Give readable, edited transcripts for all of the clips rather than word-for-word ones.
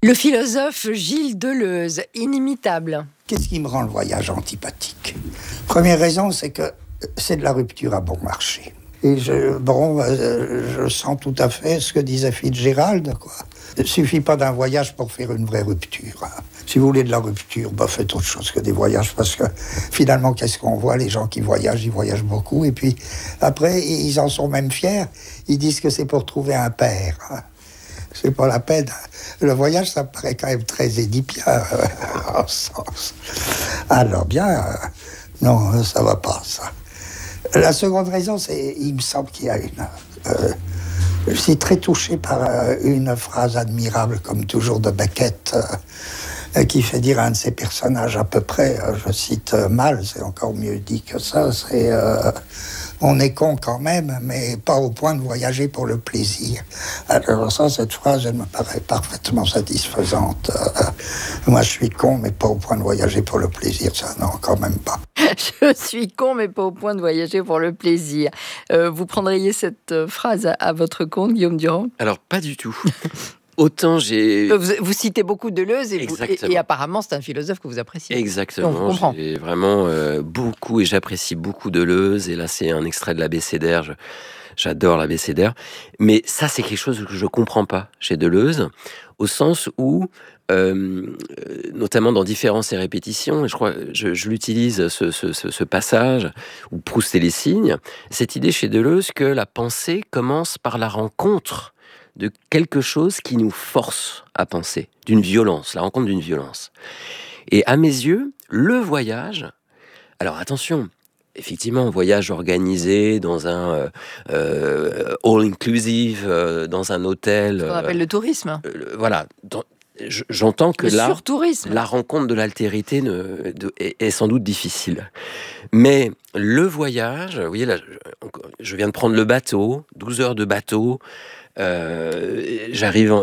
Le philosophe Gilles Deleuze, inimitable. Qu'est-ce qui me rend le voyage antipathique ? Première raison, c'est que c'est de la rupture à bon marché. Et je sens tout à fait ce que disait Fitzgerald, quoi. Il ne suffit pas d'un voyage pour faire une vraie rupture. Si vous voulez de la rupture, faites autre chose que des voyages, parce que finalement, qu'est-ce qu'on voit ? Les gens qui voyagent, ils voyagent beaucoup, et puis après, ils en sont même fiers. Ils disent que c'est pour trouver un père. C'est pas la peine. Le voyage, ça me paraît quand même très édipien, en sens. Alors bien, non, ça va pas, ça. La seconde raison, c'est, il me semble qu'il y a je suis très touché par une phrase admirable, comme toujours, de Beckett, qui fait dire à un de ses personnages à peu près, je cite mal, c'est encore mieux dit que ça, c'est on est con quand même, mais pas au point de voyager pour le plaisir. Alors ça, cette phrase, elle me paraît parfaitement satisfaisante. Moi, je suis con, mais pas au point de voyager pour le plaisir, ça, non, quand même pas. Je suis con, mais pas au point de voyager pour le plaisir. Vous prendriez cette phrase à votre compte, Guillaume Durand ? Alors, pas du tout. Autant j'ai... Vous citez beaucoup Deleuze et apparemment c'est un philosophe que vous appréciez. Exactement, j'ai vraiment beaucoup et j'apprécie beaucoup Deleuze, et là c'est un extrait de l'Abécédaire, j'adore l'Abécédaire, mais ça c'est quelque chose que je comprends pas chez Deleuze, au sens où, notamment dans Différence et répétition, et je crois je l'utilise ce passage, où Proust et les signes, cette idée chez Deleuze que la pensée commence par la rencontre de quelque chose qui nous force à penser, d'une violence, la rencontre d'une violence. Et à mes yeux, le voyage, alors attention, effectivement, voyage organisé dans un all-inclusive, dans un hôtel... Ce qu'on appelle le tourisme. Voilà, j'entends que là, surtourisme. La rencontre de l'altérité est sans doute difficile. Mais le voyage, vous voyez là, je viens de prendre le bateau, 12 heures de bateau, j'arrive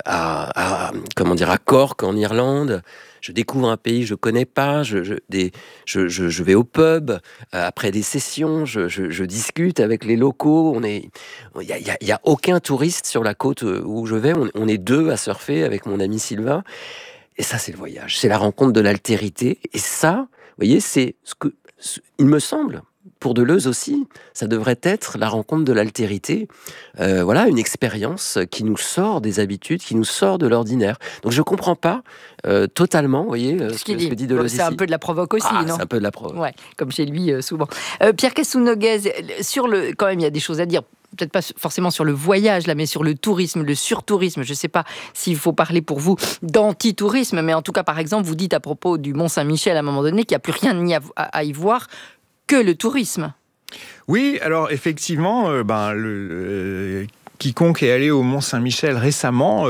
à Cork en Irlande, je découvre un pays que je connais pas, je vais au pub, après des sessions, je discute avec les locaux, il y a aucun touriste sur la côte où je vais, on est deux à surfer avec mon ami Sylvain, et ça c'est le voyage, c'est la rencontre de l'altérité, et ça, vous voyez, c'est il me semble, pour Deleuze aussi, ça devrait être la rencontre de l'altérité. Voilà, une expérience qui nous sort des habitudes, qui nous sort de l'ordinaire. Donc je ne comprends pas totalement, vous voyez, ce que dit Deleuze ici. C'est un peu de la provoque aussi, non ? C'est un peu de la provoque. Ouais, comme chez lui, souvent. Pierre Casounoguez, quand même, il y a des choses à dire. Peut-être pas forcément sur le voyage, là, mais sur le tourisme, le surtourisme. Je ne sais pas s'il faut parler pour vous d'anti-tourisme, mais en tout cas, par exemple, vous dites à propos du Mont-Saint-Michel, à un moment donné, qu'il n'y a plus rien à y voir que le tourisme. Oui, alors effectivement, quiconque est allé au Mont-Saint-Michel récemment,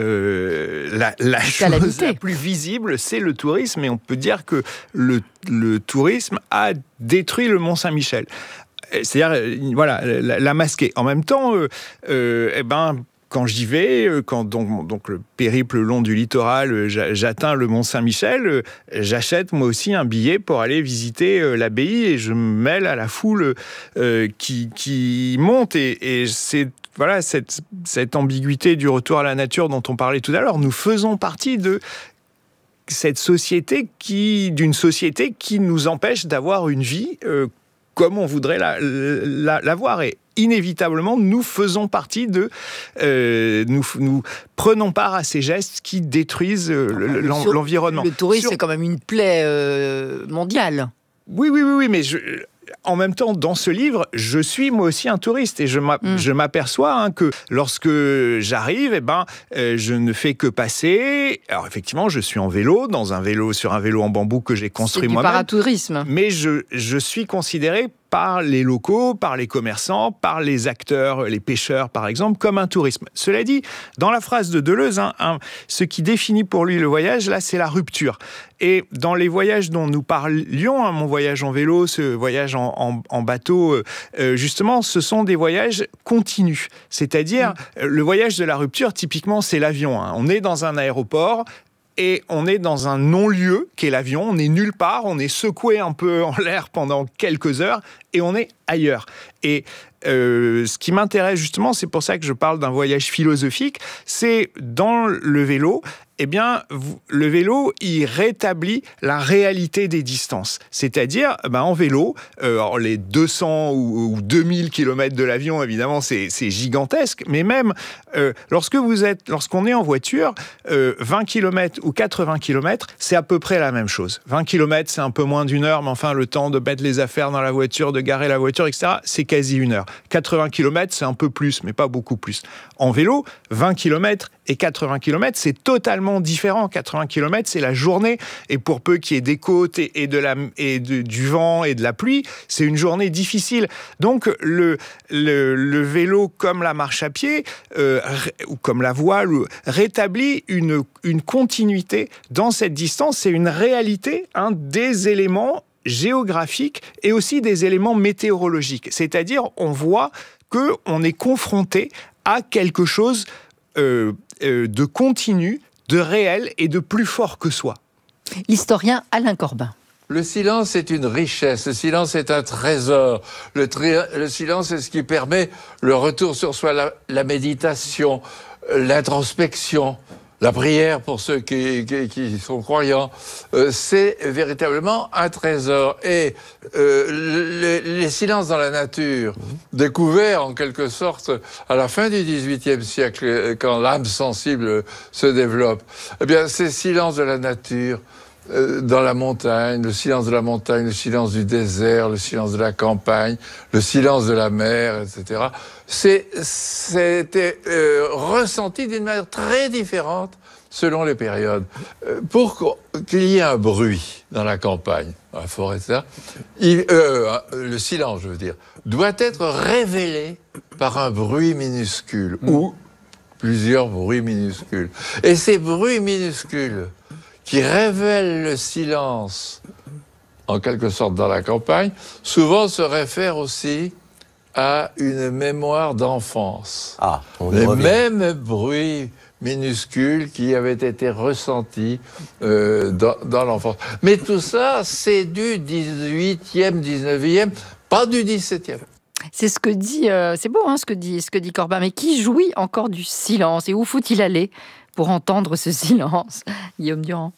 la chose la plus visible, c'est le tourisme, et on peut dire que le tourisme a détruit le Mont-Saint-Michel. C'est-à-dire, voilà, l'a masqué. En même temps, quand j'y vais, quand donc le périple le long du littoral, j'atteins le Mont-Saint-Michel, j'achète moi aussi un billet pour aller visiter l'abbaye, et je me mêle à la foule qui monte, et c'est voilà cette ambiguïté du retour à la nature dont on parlait tout à l'heure. Nous faisons partie de cette société d'une société qui nous empêche d'avoir une vie comme on voudrait l'avoir, et inévitablement, nous faisons partie nous prenons part à ces gestes qui détruisent l'environnement. Le tourisme, c'est quand même une plaie mondiale. Oui, mais en même temps, dans ce livre, je suis moi aussi un touriste, et je m'aperçois que lorsque j'arrive, je ne fais que passer. Alors effectivement, je suis en vélo, sur un vélo en bambou que j'ai construit moi-même. C'est du paratourisme. Mais je suis considéré par les locaux, par les commerçants, par les acteurs, les pêcheurs par exemple, comme un tourisme. Cela dit, dans la phrase de Deleuze, ce qui définit pour lui le voyage, là, c'est la rupture. Et dans les voyages dont nous parlions, mon voyage en vélo, ce voyage en bateau, justement, ce sont des voyages continus. C'est-à-dire, le voyage de la rupture, typiquement, c'est l'avion. On est dans un aéroport, et on est dans un non-lieu qu'est l'avion, on est nulle part, on est secoué un peu en l'air pendant quelques heures, et on est ailleurs. Et ce qui m'intéresse justement, c'est pour ça que je parle d'un voyage philosophique, c'est dans le vélo, eh bien, le vélo, il rétablit la réalité des distances. C'est-à-dire, en vélo, les 200 ou 2000 km de l'avion, évidemment, c'est gigantesque, mais même lorsqu'on est en voiture, 20 km ou 80 km, c'est à peu près la même chose. 20 km, c'est un peu moins d'une heure, mais enfin, le temps de mettre les affaires dans la voiture, de garer la voiture, etc., c'est quasi une heure. 80 km, c'est un peu plus, mais pas beaucoup plus. En vélo, 20 km et 80 km, c'est totalement différent. 80 km, c'est la journée. Et pour peu qu'il y ait des côtes du vent et de la pluie, c'est une journée difficile. Donc, le vélo, comme la marche à pied, ou comme la voile, rétablit une continuité dans cette distance. C'est une réalité, des éléments géographiques et aussi des éléments météorologiques. C'est-à-dire, on voit qu'on est confronté à quelque chose de continu, de réel et de plus fort que soi. L'historien Alain Corbin. Le silence est une richesse, le silence est un trésor. Le silence est ce qui permet le retour sur soi, la méditation, l'introspection, la prière pour ceux qui sont croyants. C'est véritablement un trésor. Et les silences dans la nature, découverts en quelque sorte à la fin du XVIIIe siècle, quand l'âme sensible se développe, eh bien, ces silences de la nature, dans la montagne, le silence de la montagne, le silence du désert, le silence de la campagne, le silence de la mer, etc. C'était ressenti d'une manière très différente selon les périodes. Pour qu'il y ait un bruit dans la campagne, dans la forêt, etc., le silence, je veux dire, doit être révélé par un bruit minuscule ou plusieurs bruits minuscules. Et ces bruits minuscules qui révèlent le silence, en quelque sorte, dans la campagne, souvent se réfèrent aussi à une mémoire d'enfance. Les mêmes bruits minuscules qui avaient été ressentis dans l'enfance. Mais tout ça, c'est du 18e, 19e, pas du 17e. C'est ce que dit, c'est beau ce que dit Corbin, mais qui jouit encore du silence? Et où faut-il aller pour entendre ce silence, Guillaume Durand?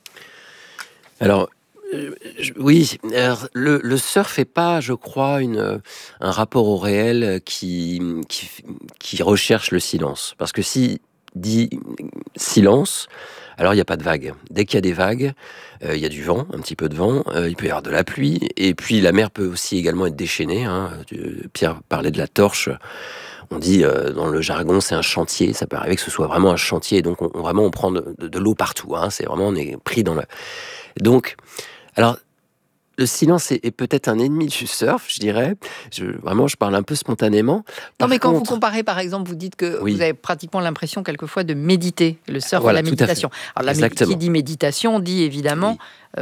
Alors, oui, le surf n'est pas, je crois, un rapport au réel qui recherche le silence. Parce que si dit silence, alors il n'y a pas de vagues. Dès qu'il y a des vagues, il y a du vent, un petit peu de vent, il peut y avoir de la pluie, et puis la mer peut aussi également être déchaînée. Pierre parlait de la torche. On dit dans le jargon, c'est un chantier. Ça peut arriver que ce soit vraiment un chantier. Donc on prend de l'eau partout. C'est vraiment, on est pris dans le. Donc, alors, le silence est peut-être un ennemi du surf, je dirais. Je parle un peu spontanément. Non, mais quand vous comparez, par exemple, vous dites que vous avez pratiquement l'impression quelquefois de méditer, le surf et la méditation. Alors, qui dit méditation dit évidemment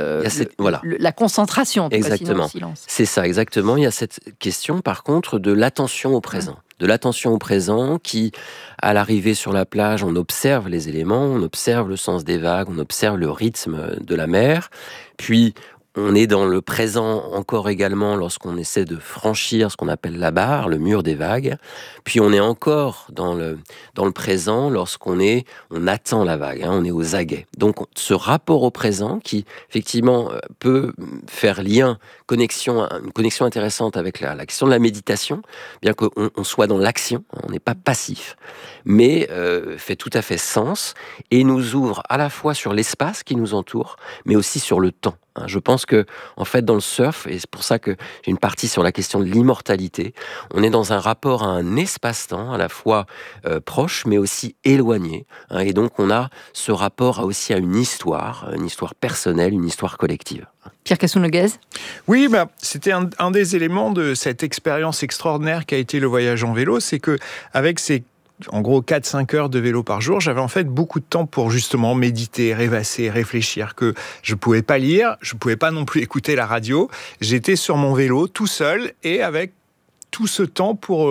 la concentration. Exactement. Le silence. C'est ça, exactement. Il y a cette question, par contre, de l'attention au présent. De l'attention au présent qui, à l'arrivée sur la plage, on observe les éléments, on observe le sens des vagues, on observe le rythme de la mer, puis on est dans le présent encore également lorsqu'on essaie de franchir ce qu'on appelle la barre, le mur des vagues. Puis on est encore dans le présent lorsqu'on attend la vague, on est aux aguets. Donc ce rapport au présent qui effectivement peut faire une connexion intéressante avec la question de la méditation, bien qu'on soit dans l'action, on n'est pas passif, mais fait tout à fait sens et nous ouvre à la fois sur l'espace qui nous entoure, mais aussi sur le temps. Je pense que, en fait, dans le surf, et c'est pour ça que j'ai une partie sur la question de l'immortalité, on est dans un rapport à un espace-temps à la fois proche, mais aussi éloigné. Et donc, on a ce rapport aussi à une histoire personnelle, une histoire collective. Pierre Cassou-Noguez ? Oui, c'était un des éléments de cette expérience extraordinaire qu'a été le voyage en vélo, c'est que avec ces en gros 4-5 heures de vélo par jour, j'avais en fait beaucoup de temps pour justement méditer, rêvasser, réfléchir, que je pouvais pas lire, je pouvais pas non plus écouter la radio. J'étais sur mon vélo tout seul et avec tout ce temps pour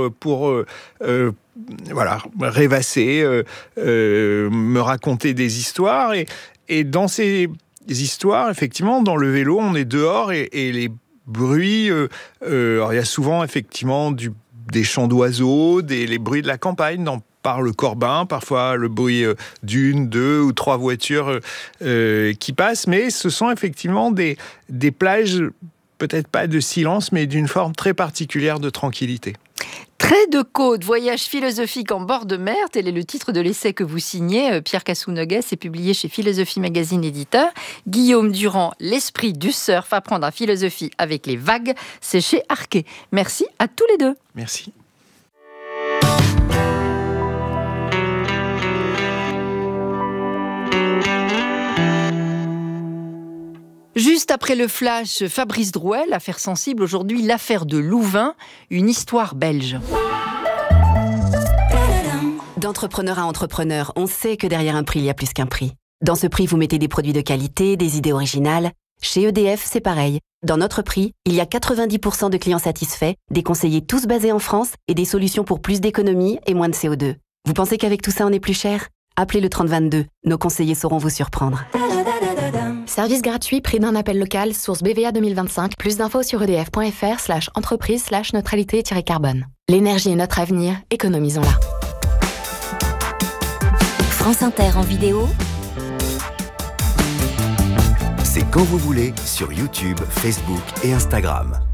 rêvasser, me raconter des histoires et dans ces histoires, effectivement, dans le vélo, on est dehors et les bruits, alors il y a souvent effectivement des chants d'oiseaux, les bruits de la campagne dans par le corbin, parfois le bruit d'une, deux ou trois voitures qui passent, mais ce sont effectivement des plages, peut-être pas de silence, mais d'une forme très particulière de tranquillité. Trait de côte, voyage philosophique en bord de mer, tel est le titre de l'essai que vous signez, Pierre Cassou-Noguès, c'est publié chez Philosophie Magazine éditeur. Guillaume Durand, l'esprit du surf, apprendre à philosophie avec les vagues, c'est chez Arquet. Merci à tous les deux. Merci. Juste après le flash, Fabrice Drouel, affaire sensible, aujourd'hui l'affaire de Louvain, une histoire belge. D'entrepreneur à entrepreneur, on sait que derrière un prix, il y a plus qu'un prix. Dans ce prix, vous mettez des produits de qualité, des idées originales. Chez EDF, c'est pareil. Dans notre prix, il y a 90% de clients satisfaits, des conseillers tous basés en France et des solutions pour plus d'économie et moins de CO2. Vous pensez qu'avec tout ça, on est plus cher ? Appelez le 3022, nos conseillers sauront vous surprendre. Service gratuit, prix d'un appel local, source BVA 2025. Plus d'infos sur edf.fr/entreprise/neutralité-carbone. L'énergie est notre avenir, économisons-la. France Inter en vidéo. C'est quand vous voulez sur YouTube, Facebook et Instagram.